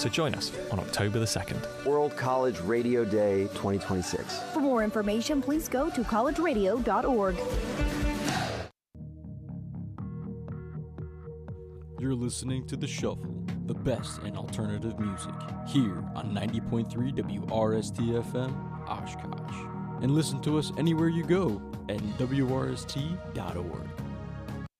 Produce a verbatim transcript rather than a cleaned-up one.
So join us on October the second. World College Radio Day twenty twenty-six. For more information, please go to college radio dot org. You're listening to The Shuffle, the best in alternative music, here on ninety point three W R S T F M, Oshkosh. And listen to us anywhere you go at W R S T dot org.